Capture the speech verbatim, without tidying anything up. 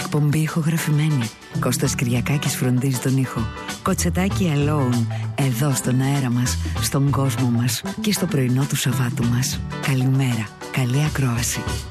Εκπομπή ηχογραφημένη. Κώστας Κυριακάκης φροντίζει τον ήχο. Κοτσετάκι Alone, εδώ στον αέρα μας, στον κόσμο μας και στο πρωινό του Σαββάτου μας. Καλημέρα, καλή ακρόαση.